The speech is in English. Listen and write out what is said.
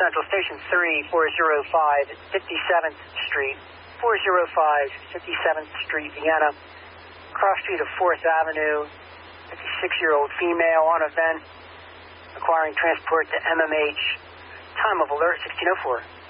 Central Station 3405 57th Street. 405 57th Street, Vienna. Cross street of 4th Avenue. 56-year-old female on a vent. Requiring transport to MMH. Time of alert 1604.